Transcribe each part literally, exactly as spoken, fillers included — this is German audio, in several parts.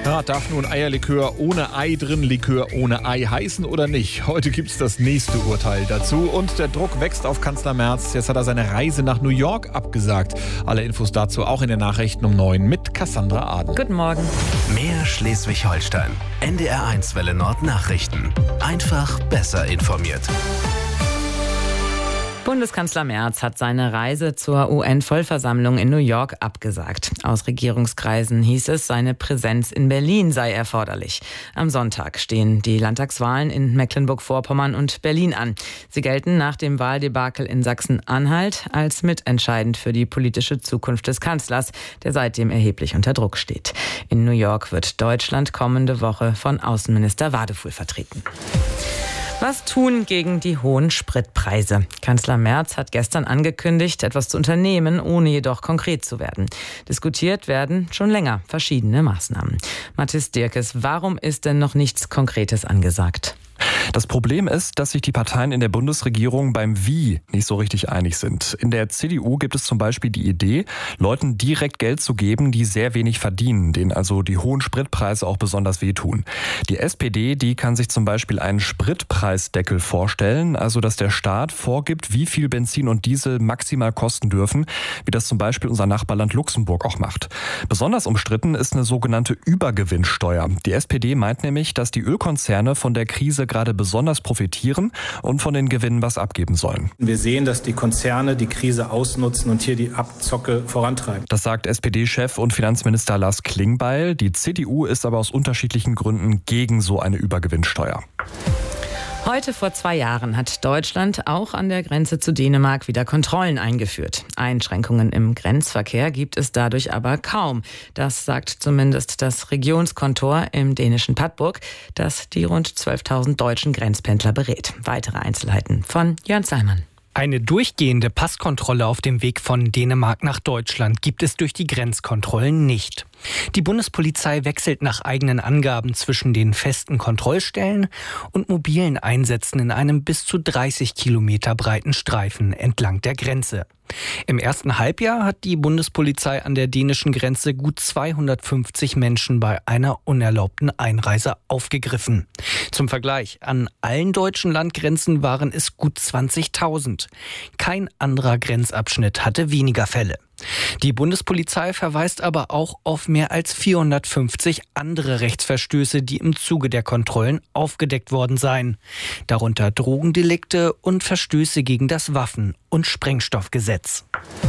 Ja, darf nun Eierlikör ohne Ei drin Likör ohne Ei heißen oder nicht? Heute gibt es das nächste Urteil dazu und der Druck wächst auf Kanzler Merz. Jetzt hat er seine Reise nach New York abgesagt. Alle Infos dazu auch in den Nachrichten um neun mit Cassandra Aden. Guten Morgen. Mehr Schleswig-Holstein. N D R eins Welle Nord Nachrichten. Einfach besser informiert. Bundeskanzler Merz hat seine Reise zur U N-Vollversammlung in New York abgesagt. Aus Regierungskreisen hieß es, seine Präsenz in Berlin sei erforderlich. Am Sonntag stehen die Landtagswahlen in Mecklenburg-Vorpommern und Berlin an. Sie gelten nach dem Wahldebakel in Sachsen-Anhalt als mitentscheidend für die politische Zukunft des Kanzlers, der seitdem erheblich unter Druck steht. In New York wird Deutschland kommende Woche von Außenminister Wadefuhl vertreten. Was tun gegen die hohen Spritpreise? Kanzler Merz hat gestern angekündigt, etwas zu unternehmen, ohne jedoch konkret zu werden. Diskutiert werden schon länger verschiedene Maßnahmen. Mathis Dirkes, warum ist denn noch nichts Konkretes angesagt? Das Problem ist, dass sich die Parteien in der Bundesregierung beim Wie nicht so richtig einig sind. In der C D U gibt es zum Beispiel die Idee, Leuten direkt Geld zu geben, die sehr wenig verdienen, denen also die hohen Spritpreise auch besonders wehtun. Die S P D, die kann sich zum Beispiel einen Spritpreisdeckel vorstellen, also dass der Staat vorgibt, wie viel Benzin und Diesel maximal kosten dürfen, wie das zum Beispiel unser Nachbarland Luxemburg auch macht. Besonders umstritten ist eine sogenannte Übergewinnsteuer. Die S P D meint nämlich, dass die Ölkonzerne von der Krise gerade besonders profitieren und von den Gewinnen was abgeben sollen. Wir sehen, dass die Konzerne die Krise ausnutzen und hier die Abzocke vorantreiben. Das sagt S P D-Chef und Finanzminister Lars Klingbeil. Die C D U ist aber aus unterschiedlichen Gründen gegen so eine Übergewinnsteuer. Heute vor zwei Jahren hat Deutschland auch an der Grenze zu Dänemark wieder Kontrollen eingeführt. Einschränkungen im Grenzverkehr gibt es dadurch aber kaum. Das sagt zumindest das Regionskontor im dänischen Padborg, das die rund zwölftausend deutschen Grenzpendler berät. Weitere Einzelheiten von Jörn Zallmann. Eine durchgehende Passkontrolle auf dem Weg von Dänemark nach Deutschland gibt es durch die Grenzkontrollen nicht. Die Bundespolizei wechselt nach eigenen Angaben zwischen den festen Kontrollstellen und mobilen Einsätzen in einem bis zu dreißig Kilometer breiten Streifen entlang der Grenze. Im ersten Halbjahr hat die Bundespolizei an der dänischen Grenze gut zweihundertfünfzig Menschen bei einer unerlaubten Einreise aufgegriffen. Zum Vergleich, an allen deutschen Landgrenzen waren es gut zwanzigtausend. Kein anderer Grenzabschnitt hatte weniger Fälle. Die Bundespolizei verweist aber auch auf mehr als vierhundertfünfzig andere Rechtsverstöße, die im Zuge der Kontrollen aufgedeckt worden seien. Darunter Drogendelikte und Verstöße gegen das Waffen- und Sprengstoffgesetz.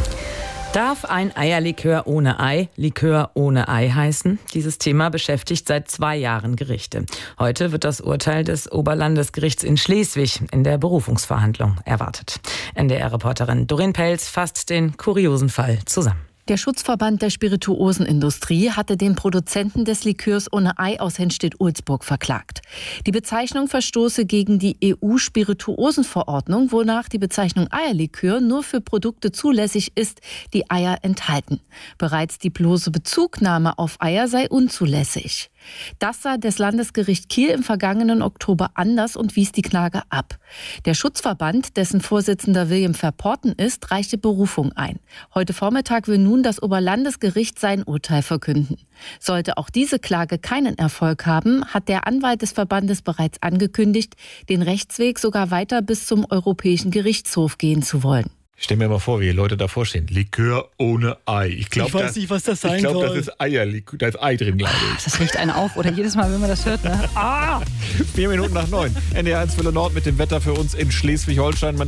Darf ein Eierlikör ohne Ei Likör ohne Ei heißen? Dieses Thema beschäftigt seit zwei Jahren Gerichte. Heute wird das Urteil des Oberlandesgerichts in Schleswig in der Berufungsverhandlung erwartet. N D R-Reporterin Doreen Pelz fasst den kuriosen Fall zusammen. Der Schutzverband der Spirituosenindustrie hatte den Produzenten des Likörs ohne Ei aus Henstedt-Ulzburg verklagt. Die Bezeichnung verstoße gegen die E U-Spirituosenverordnung, wonach die Bezeichnung Eierlikör nur für Produkte zulässig ist, die Eier enthalten. Bereits die bloße Bezugnahme auf Eier sei unzulässig. Das sah das Landesgericht Kiel im vergangenen Oktober anders und wies die Klage ab. Der Schutzverband, dessen Vorsitzender William Verporten ist, reichte Berufung ein. Heute Vormittag will nun das Oberlandesgericht sein Urteil verkünden. Sollte auch diese Klage keinen Erfolg haben, hat der Anwalt des Verbandes bereits angekündigt, den Rechtsweg sogar weiter bis zum Europäischen Gerichtshof gehen zu wollen. Ich stelle mir mal vor, wie die Leute davor stehen. Likör ohne Ei. Ich, glaub, ich weiß das, nicht, was das sein ich glaub, soll. Das ist Eierlikör. Da ist Ei drin, glaube ich. Das riecht einen auf, oder jedes Mal, wenn man das hört. Ne? Ah! Vier Minuten nach neun. N D R eins Welle Nord mit dem Wetter für uns in Schleswig-Holstein.